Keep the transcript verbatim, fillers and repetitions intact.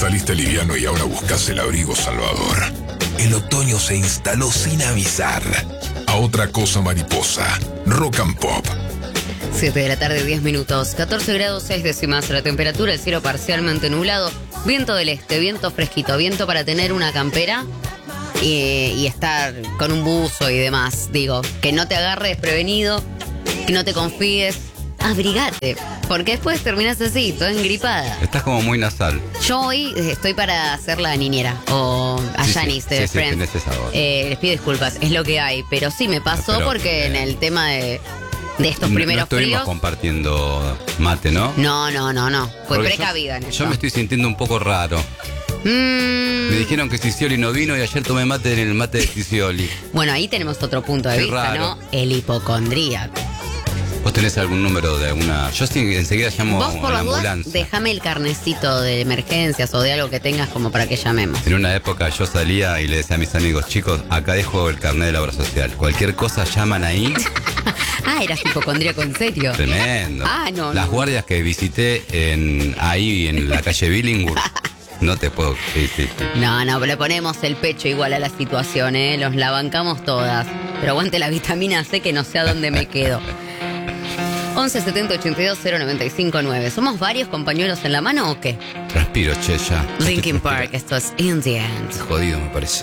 saliste liviano y ahora buscas el abrigo salvador. El otoño se instaló sin avisar. A otra cosa mariposa. Rock and Pop. siete de la tarde, diez minutos. catorce grados seis décimas la temperatura, el cielo parcialmente nublado. Viento del este, viento fresquito, viento para tener una campera y, y estar con un buzo y demás. Digo, que no te agarres desprevenido, que no te confíes. Abrigate, porque después terminás así, toda engripada. Estás como muy nasal. Yo hoy estoy para hacer la niñera o a Sí, Janice sí, de sí, sí, Friends. tenés esa voz. Eh, les pido disculpas, es lo que hay. Pero sí me pasó Pero, porque eh, en el tema de, de estos No- primeros no estuvimos fríos. compartiendo mate, ¿no? No, no, no, no. Fue Porque precavida en yo, eso. yo me estoy sintiendo un poco raro. Mm, Me dijeron que Sicioli no vino y ayer tomé mate en el mate de Sicioli. Bueno, ahí tenemos otro punto de Qué vista, raro. ¿no? El hipocondríaco. ¿Vos tenés algún número de alguna...? Yo sí, enseguida llamo Vos por a la las dudas, ambulancia. déjame el carnecito de emergencias o de algo que tengas como para que llamemos. En una época yo salía y le decía a mis amigos, chicos, acá dejo el carnet de la obra social. Cualquier cosa llaman ahí. Ah, eras hipocondríaco en serio. Tremendo. Ah, no, Las no. guardias que visité en ahí en la calle Billinghurst, no te puedo... Sí, sí, sí. No, no, le ponemos el pecho igual a la situación, ¿eh? Los la bancamos todas. Pero aguante la vitamina C que no sé a dónde me quedo. once setenta ochenta y dos cero noventa y cinco nueve. ¿Somos varios compañeros en la mano o qué? Transpiro, che, ya. Linkin Transpiro. Park, esto es In the End. Jodido, me parece.